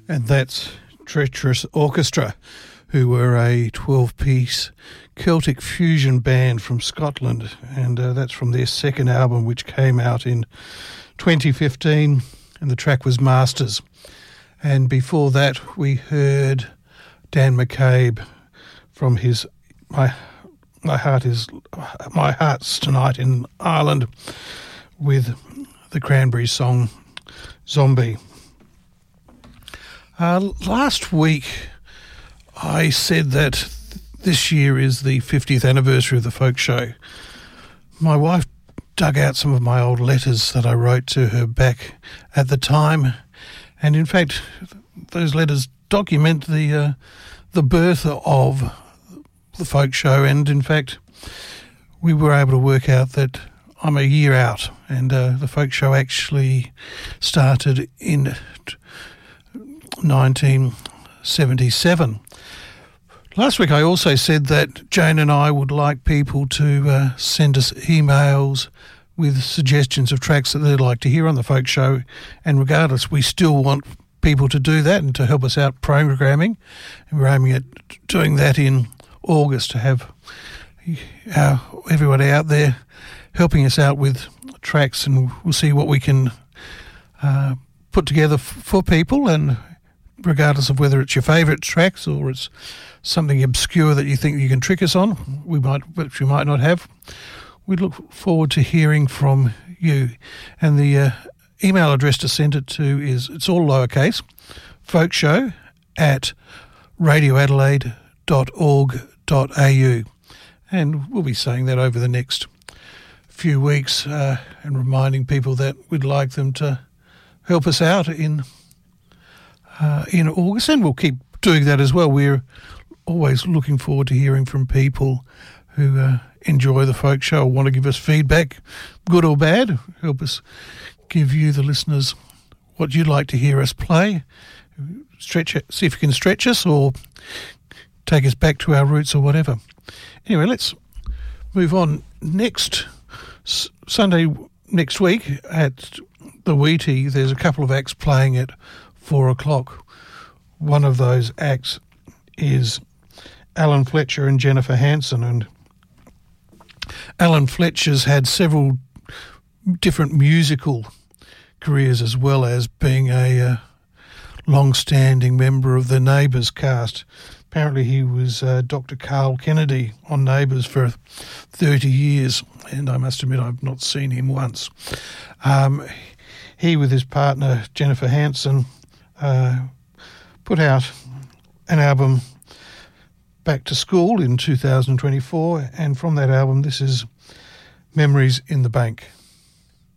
And that's Treacherous Orchestra, who were a 12-piece Celtic fusion band from Scotland, and that's from their second album, which came out in 2015, and the track was Masters. And before that, we heard Dan McCabe from his My Heart's Tonight in Ireland with the Cranberries song Zombie. Last week I said that this year is the 50th anniversary of the folk show. My wife dug out some of my old letters that I wrote to her back at the time, and in fact those letters document the birth of the folk show, and in fact we were able to work out that I'm a year out, and the folk show actually started in 1977. Last week I also said that Jane and I would like people to send us emails with suggestions of tracks that they'd like to hear on the folk show, and regardless, we still want people to do that and to help us out programming, and we're aiming at doing that in August, to have everybody out there helping us out with tracks, and we'll see what we can put together for people, and regardless of whether it's your favourite tracks or it's something obscure that you think you can trick us on, which we might not have. We look forward to hearing from you. And the email address to send it to is, it's all lowercase, folkshow@radioadelaide.org.au. And we'll be saying that over the next few weeks and reminding people that we'd like them to help us out in August, and we'll keep doing that as well. We're always looking forward to hearing from people who enjoy the folk show, want to give us feedback, good or bad, help us give you, the listeners, what you'd like to hear us play. See if you can stretch us or take us back to our roots or whatever. Anyway, let's move on. Next Sunday next week at the Wheatie, there's a couple of acts playing at 4 o'clock. One of those acts is Alan Fletcher and Jennifer Hansen, and Alan Fletcher's had several different musical careers as well as being a long-standing member of the Neighbours cast. Apparently he was Dr. Carl Kennedy on Neighbours for 30 years, and I must admit I've not seen him once. He, with his partner Jennifer Hansen, put out an album, Back to School, in 2024, and from that album this is Memories in the Bank.